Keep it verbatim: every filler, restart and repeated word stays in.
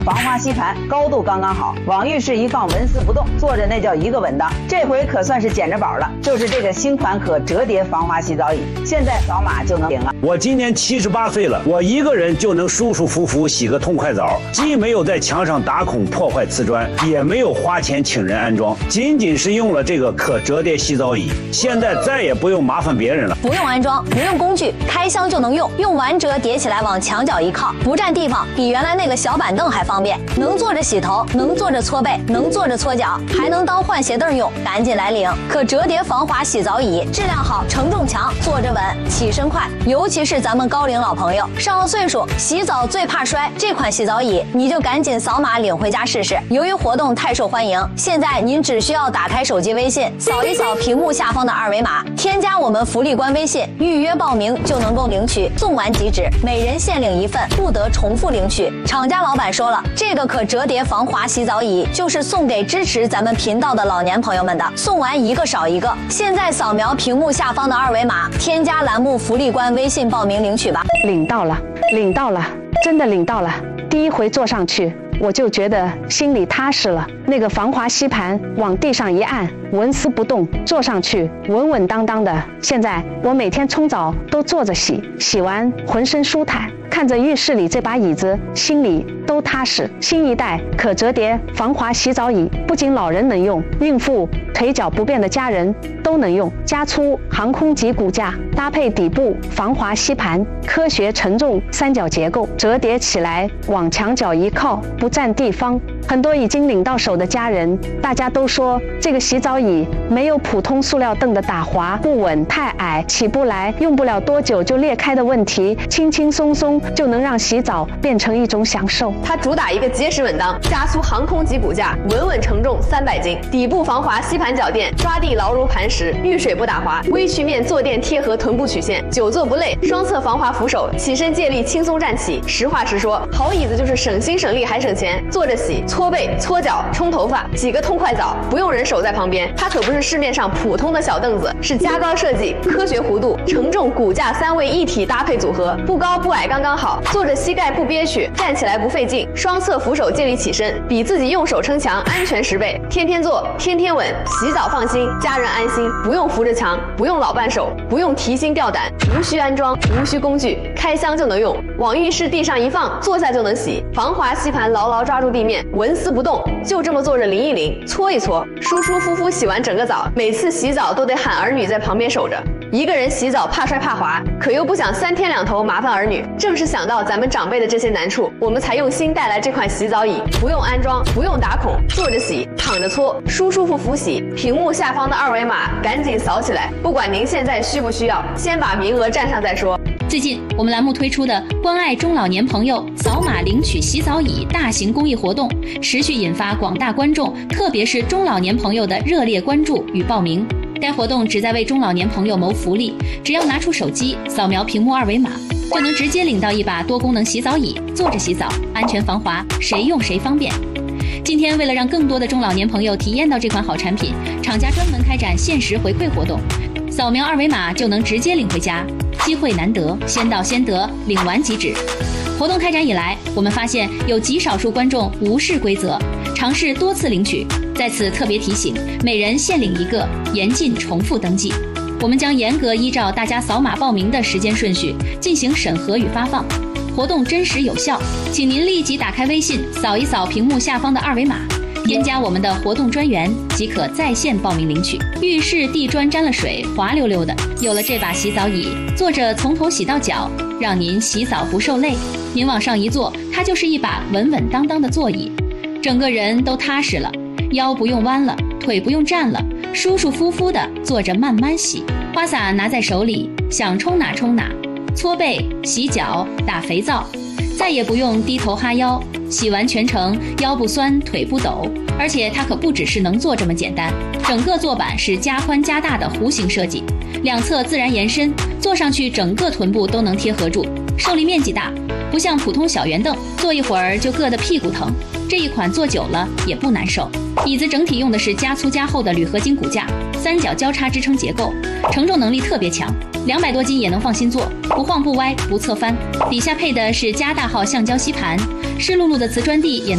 防滑吸盘高度刚刚好，往浴室一放纹丝不动，坐着那叫一个稳当。这回可算是捡着宝了，就是这个新款可折叠防滑洗澡椅，现在扫码就能领了。 我今年七十八岁了，我一个人就能舒舒服服洗个痛快澡，既没有在墙上打孔破坏瓷砖，也没有花钱请人安装，仅仅是用了这个可折叠洗澡椅，现在再也不用麻烦别人了。 不用安装，不用工具，开箱就能用，用完折叠起来往墙角一靠，不占地方，比原来那个小板凳还方便，能坐着洗头，能坐着搓背，能坐着搓脚，还能当换鞋凳用，赶紧来领！可折叠防滑洗澡椅，质量好，承重强，坐着稳，起身快，尤其是咱们高龄老朋友，上了岁数，洗澡最怕摔，这款洗澡椅你就赶紧扫码领回家试试。由于活动太受欢迎，现在您只需要打开手机微信，扫一扫屏幕下方的二维码，添加我们福利官微信，预约报名就能够领取，送完即止，每人限领一份，不得重复领取。厂家老板说了，这个可折叠防滑洗澡椅就是送给支持咱们频道的老年朋友们的，送完一个少一个。现在扫描屏幕下方的二维码，添加栏目福利官微信报名领取吧。 领到了，领到了，真的领到了。第一回坐上去，我就觉得心里踏实了。那个防滑吸盘往地上一按，纹丝不动，坐上去稳稳当当的。现在我每天冲澡都坐着洗，洗完浑身舒坦，看着浴室里这把椅子，心里都踏实。新一代可折叠防滑洗澡椅，不仅老人能用，孕妇、腿脚不便的家人都能用。加粗航空级骨架，搭配底部防滑吸盘，科学承重三角结构，折叠起来往墙角一靠，不占地方。很多已经领到手的家人，大家都说这个洗澡椅没有普通塑料凳的打滑不稳、太矮起不来、用不了多久就裂开的问题，轻轻松松就能让洗澡变成一种享受。 它主打一个结实稳当，加粗航空级骨架，稳稳承重三百斤，底部防滑吸盘脚垫，抓地牢如磐石，遇水不打滑，微曲面坐垫贴合臀部曲线，久坐不累，双侧防滑扶手，起身借力轻松站起。实话实说，好椅子就是省心省力还省钱，坐着洗、搓背、搓脚、冲头发，洗个痛快澡，不用人手在旁边。它可不是市面上普通的小凳子，是加高设计、科学弧度、承重骨架三位一体搭配组合，不高不矮刚刚好，坐着膝盖不憋屈，站起来不费劲，双侧扶手借力起身，比自己用手撑墙安全十倍。天天坐，天天稳，洗澡放心，家人安心，不用扶着墙，不用老伴手，不用提心吊胆，无需安装，无需工具，开箱就能用，往浴室地上一放，坐下就能洗。防滑吸盘牢牢抓住地面，纹丝不动，就这么坐着淋一淋，搓一搓，舒舒服服洗完整个澡。每次洗澡都得喊儿女在旁边守着，一个人洗澡怕摔怕滑，可又不想三天两头麻烦儿女。正是想到咱们长辈的这些难处，我们才用心带来这款洗澡椅，不用安装，不用打孔，坐着洗，躺着搓，舒舒服服洗。屏幕下方的二维码赶紧扫起来，不管您现在需不需要，先把名额占上再说。 最近我们栏目推出的关爱中老年朋友扫码领取洗澡椅大型公益活动，持续引发广大观众，特别是中老年朋友的热烈关注与报名。该活动旨在为中老年朋友谋福利，只要拿出手机扫描屏幕二维码，就能直接领到一把多功能洗澡椅，坐着洗澡，安全防滑，谁用谁方便。今天为了让更多的中老年朋友体验到这款好产品，厂家专门开展限时回馈活动，扫描二维码就能直接领回家，机会难得，先到先得，领完即止。活动开展以来，我们发现有极少数观众无视规则，尝试多次领取。在此特别提醒，每人限领一个，严禁重复登记。我们将严格依照大家扫码报名的时间顺序进行审核与发放，活动真实有效。请您立即打开微信，扫一扫屏幕下方的二维码，添加我们的活动专员，即可在线报名领取。浴室地砖沾了水，滑溜溜的，有了这把洗澡椅，坐着从头洗到脚，让您洗澡不受累。您往上一坐，它就是一把稳稳当当的座椅，整个人都踏实了，腰不用弯了，腿不用站了，舒舒服服的坐着慢慢洗。花洒拿在手里，想冲哪冲哪，搓背、洗脚、打肥皂，再也不用低头哈腰，洗完全程腰不酸腿不抖。而且它可不只是能坐这么简单，整个坐板是加宽加大的弧形设计，两侧自然延伸，坐上去整个臀部都能贴合住，受力面积大，不像普通小圆凳，坐一会儿就硌得屁股疼。这一款坐久了也不难受。椅子整体用的是加粗加厚的铝合金骨架，三角交叉支撑结构，承重能力特别强，两百多斤也能放心坐，不晃不歪不侧翻。底下配的是加大号橡胶吸盘，湿漉漉的瓷砖地也能